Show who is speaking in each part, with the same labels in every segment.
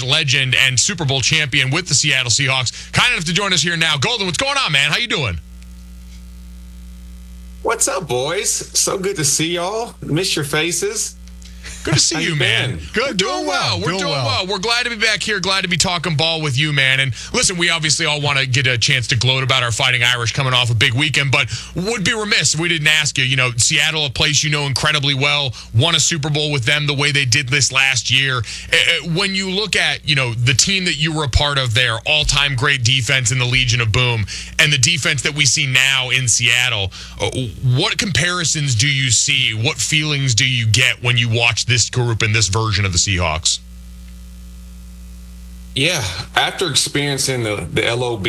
Speaker 1: legend and Super Bowl champion with the Seattle Seahawks. Kind enough to join us here now. Golden, what's going on, man? How you doing?
Speaker 2: What's up, boys? So good to see y'all. Miss your faces.
Speaker 1: Good to see you, man.
Speaker 3: Good,
Speaker 1: doing well. We're doing well. We're glad to be back here. Glad to be talking ball with you, man. And listen, we obviously all want to get a chance to gloat about our Fighting Irish coming off a big weekend, but would be remiss if we didn't ask you. You know, Seattle, a place you know incredibly well, won a Super Bowl with them the way they did this last year. When you look at, you know, the team that you were a part of there, all-time great defense in the Legion of Boom, and the defense that we see now in Seattle, what comparisons do you see? What feelings do you get when you watch this group and this version of the Seahawks?
Speaker 2: Yeah, after experiencing the LOB,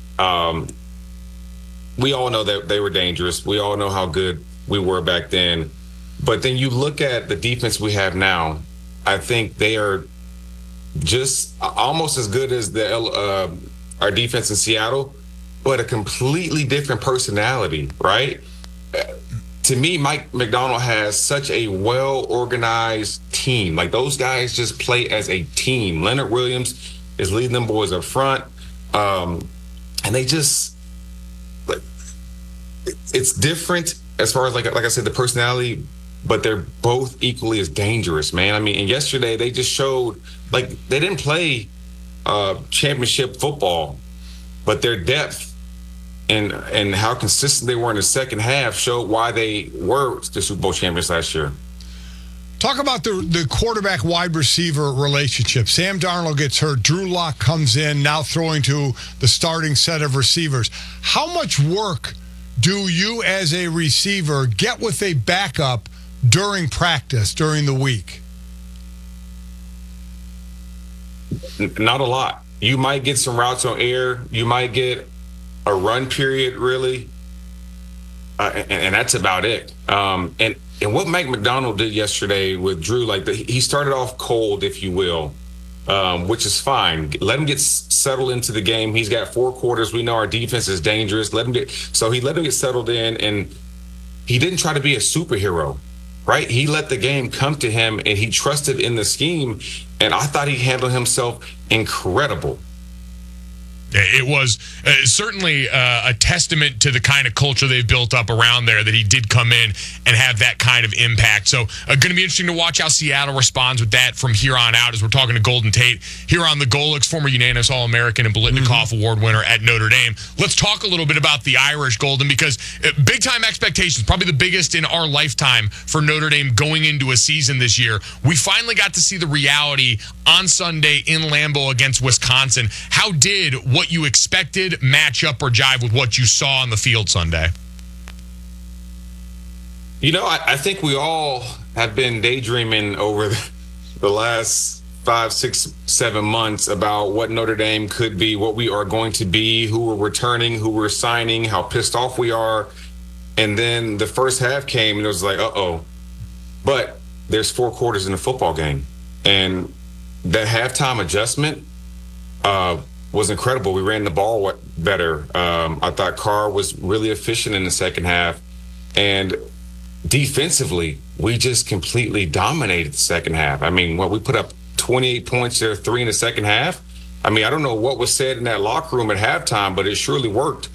Speaker 2: we all know that they were dangerous. We all know how good we were back then. But then you look at the defense we have now, I think they are just almost as good as our defense in Seattle, but a completely different personality, right? To me, Mike Macdonald has such a well-organized team. Like, those guys just play as a team. Leonard Williams is leading them boys up front. And they just, like, it's different as far as, like I said, the personality, but they're both equally as dangerous, man. I mean, and yesterday they just showed, like, they didn't play championship football, but their depth and how consistent they were in the second half showed why they were the Super Bowl champions last year.
Speaker 3: Talk about the quarterback-wide receiver relationship. Sam Darnold gets hurt. Drew Lock comes in, now throwing to the starting set of receivers. How much work do you as a receiver get with a backup during practice, during the week?
Speaker 2: Not a lot. You might get some routes on air. You might get a run period, really, and that's about it. And what Mike Macdonald did yesterday with Drew, like, he started off cold, if you will, which is fine. Let him get settled into the game. He's got 4 quarters. We know our defense is dangerous. He let him get settled in, and he didn't try to be a superhero, right? He let the game come to him, and he trusted in the scheme, and I thought he handled himself incredible.
Speaker 1: It was certainly a testament to the kind of culture they've built up around there that he did come in and have that kind of impact. So going to be interesting to watch how Seattle responds with that from here on out as we're talking to Golden Tate here on the Golix, former unanimous All-American and Biletnikoff Award winner at Notre Dame. Let's talk a little bit about the Irish, Golden, because big-time expectations, probably the biggest in our lifetime for Notre Dame going into a season this year. We finally got to see the reality on Sunday in Lambeau against Wisconsin. How did what you expected match up or jive with what you saw on the field Sunday?
Speaker 2: You know, I think we all have been daydreaming over the last 5, 6, 7 months about what Notre Dame could be, what we are going to be, who we're returning, who we're signing, how pissed off we are. And then the first half came and it was like, uh-oh. But there's 4 quarters in a football game. And that halftime adjustment was incredible. We ran the ball better. I thought Carr was really efficient in the second half. And defensively, we just completely dominated the second half. I mean, we put up 28 points there, 3 in the second half. I mean, I don't know what was said in that locker room at halftime, but it surely worked.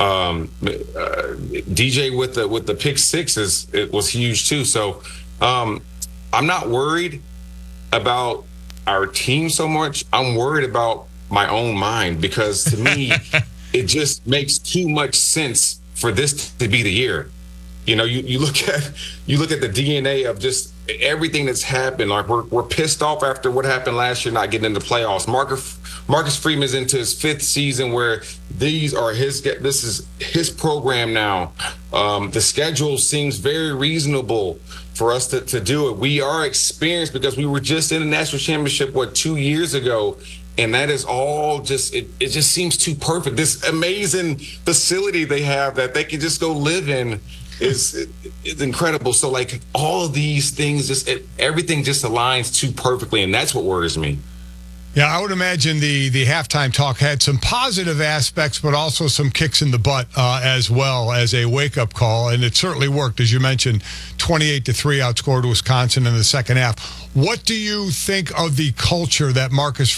Speaker 2: DJ with the pick 6 it was huge too. So I'm not worried about our team so much. I'm worried about my own mind, because to me, it just makes too much sense for this to be the year. You know, you look at the DNA of just everything that's happened. Like, we're pissed off after what happened last year, not getting into the playoffs. Marcus Freeman's into his 5th season where this is his program now. The schedule seems very reasonable for us to do it. We are experienced because we were just in the national championship, 2 years ago. And that is all just, it just seems too perfect. This amazing facility they have that they can just go live in is incredible. So, like, all of these things, everything just aligns too perfectly. And that's what worries me.
Speaker 3: Yeah, I would imagine the halftime talk had some positive aspects, but also some kicks in the butt as well as a wake-up call, and it certainly worked. As you mentioned, 28-3 outscored Wisconsin in the second half. What do you think of the culture that Marcus